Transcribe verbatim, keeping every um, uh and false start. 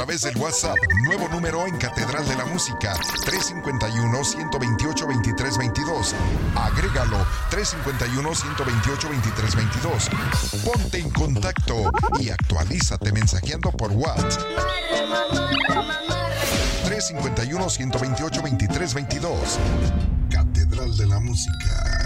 través del WhatsApp, nuevo número en Catedral de la Música, tres cinco uno, uno dos ocho, dos tres dos dos. Agrégalo, tres cinco uno, uno dos ocho, dos tres dos dos. Ponte en contacto y actualízate mensajeando por WhatsApp. tres cinco uno, uno dos ocho, dos tres dos dos. Catedral de la Música.